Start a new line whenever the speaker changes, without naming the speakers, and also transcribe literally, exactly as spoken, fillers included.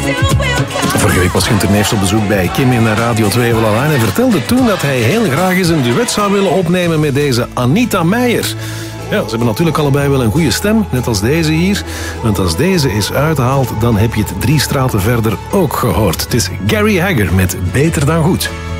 Vorige week was Gunter Neefs op bezoek bij Kim in Radio twee Voilà en vertelde toen dat hij heel graag eens een duet zou willen opnemen met deze Anita Meijer. Ja, ze hebben natuurlijk allebei wel een goede stem, net als deze hier. Want als deze is uitgehaald, dan heb je het drie straten verder ook gehoord. Het is Gary Hagger met Beter dan Goed.